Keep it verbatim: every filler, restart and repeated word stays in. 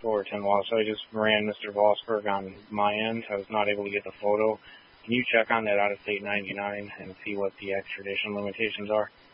Fullerton Law. So I just ran Mister Vosberg on my end. I was not able to get the photo. Can you check on that out-of-state ninety-nine and see what the extradition limitations are?